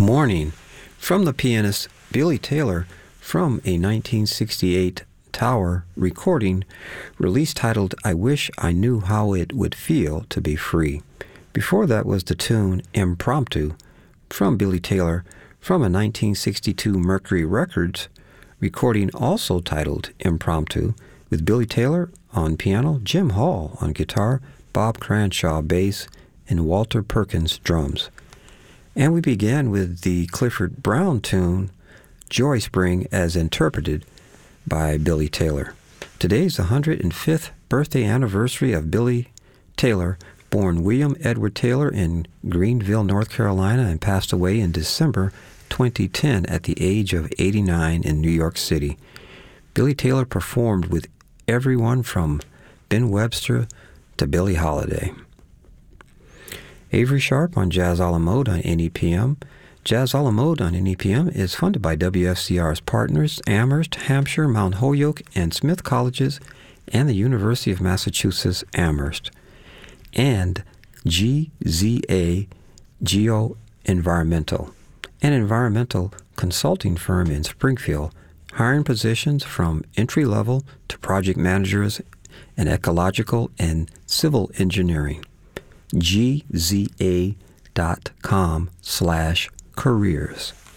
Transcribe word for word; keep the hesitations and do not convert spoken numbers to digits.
Morning from the pianist Billy Taylor from a nineteen sixty-eight Tower recording release titled I Wish I Knew How It Would Feel to Be Free. Before that was the tune Impromptu from Billy Taylor from a nineteen sixty-two Mercury Records recording also titled Impromptu with Billy Taylor on piano, Jim Hall on guitar, Bob Cranshaw bass, and Walter Perkins drums. And we began with the Clifford Brown tune, Joy Spring, as interpreted by Billy Taylor. Today's the one hundred fifth birthday anniversary of Billy Taylor, born William Edward Taylor in Greenville, North Carolina, and passed away in December twenty ten at the age of eighty-nine in New York City. Billy Taylor performed with everyone from Ben Webster to Billie Holiday. Avery Sharp on Jazz a la Mode on N E P M. Jazz a la Mode on N E P M is funded by W F C R's partners, Amherst, Hampshire, Mount Holyoke, and Smith Colleges, and the University of Massachusetts Amherst, and G Z A Geo Environmental, an environmental consulting firm in Springfield, hiring positions from entry-level to project managers in ecological and civil engineering. G Z A dot com slash careers.